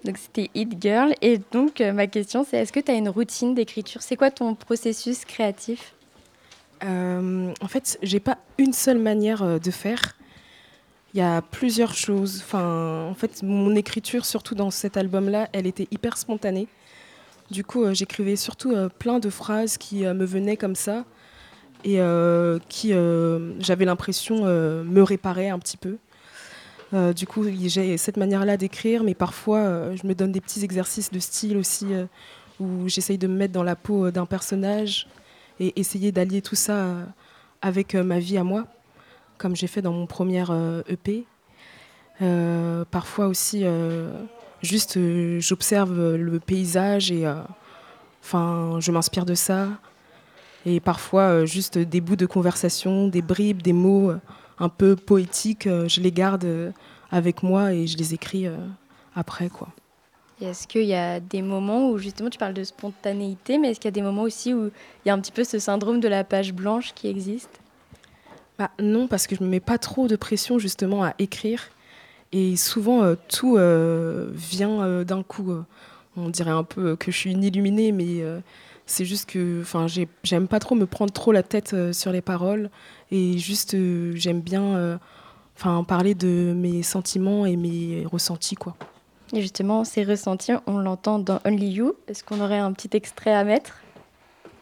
Donc c'était Hit Girl. Et donc ma question c'est, est-ce que tu as une routine d'écriture? C'est quoi ton processus créatif? En fait, j'ai pas une seule manière de faire. Il y a plusieurs choses. Enfin, en fait, mon écriture, surtout dans cet album-là, elle était hyper spontanée. Du coup, j'écrivais surtout plein de phrases qui me venaient comme ça et qui, j'avais l'impression, me réparaient un petit peu. Du coup, j'ai cette manière-là d'écrire, mais parfois, je me donne des petits exercices de style aussi, où j'essaye de me mettre dans la peau d'un personnage et essayer d'allier tout ça avec ma vie à moi, comme j'ai fait dans mon premier EP. Parfois aussi, juste j'observe le paysage et je m'inspire de ça. Et parfois, juste des bouts de conversation, des bribes, des mots un peu poétiques, je les garde avec moi et je les écris après, quoi. Et est-ce qu'il y a des moments où justement tu parles de spontanéité, mais est-ce qu'il y a des moments aussi où il y a un petit peu ce syndrome de la page blanche qui existe? Bah, non, parce que je me mets pas trop de pression justement à écrire. Et souvent, tout vient d'un coup. On dirait un peu que je suis une illuminée, mais c'est juste que j'aime pas trop me prendre trop la tête sur les paroles. Et juste, j'aime bien parler de mes sentiments et mes ressentis, quoi. Et justement, ces ressentis, on l'entend dans Only You. Est-ce qu'on aurait un petit extrait à mettre?